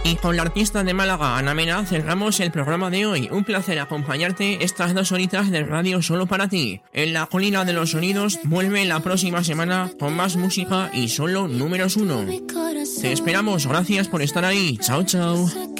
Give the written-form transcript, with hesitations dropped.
Y con la artista de Málaga, Ana Mena, cerramos el programa de hoy. Un placer acompañarte estas 2 horitas de radio solo para ti. En la colina de los sonidos vuelve la próxima semana con más música y solo números 1. Te esperamos, gracias por estar ahí. Chao, chao.